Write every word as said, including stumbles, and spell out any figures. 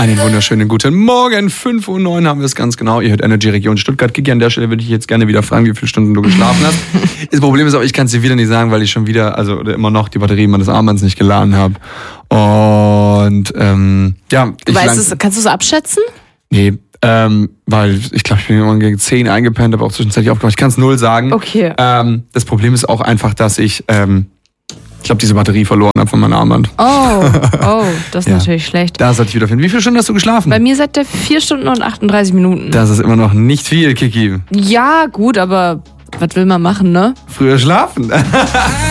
Einen wunderschönen guten Morgen. fünf Uhr neun haben wir es ganz genau. Ihr hört Energy Region Stuttgart. Kiki, an der Stelle würde ich jetzt gerne wieder fragen, wie viele Stunden du geschlafen hast. Das Problem ist aber, ich kann es dir wieder nicht sagen, weil ich schon wieder, also oder immer noch die Batterie meines Armbands nicht geladen habe. Und ähm, ja. Du weißt es, kannst du es abschätzen? Nee, ähm, weil ich glaube, ich bin irgendwann gegen zehn eingepennt, aber auch zwischenzeitlich aufgewacht. Ich kann es null sagen. Okay. Ähm, das Problem ist auch einfach, dass ich, ähm, ich glaube, diese Batterie verloren habe von meinem Armband. Oh, oh, das ist Ja. natürlich schlecht. Da sollte ich wieder finden. Wie viele Stunden hast du geschlafen? Bei mir seit der vier Stunden und achtunddreißig Minuten. Das ist immer noch nicht viel, Kiki. Ja, gut, aber was will man machen, ne? Früher schlafen.